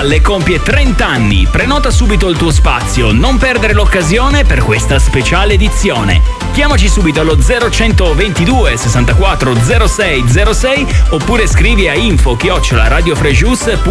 Valle compie 30 anni. Prenota subito il tuo spazio, non perdere l'occasione per questa speciale edizione. Chiamaci subito allo 0122 64 06 06 oppure scrivi a info@radiofreejus.it.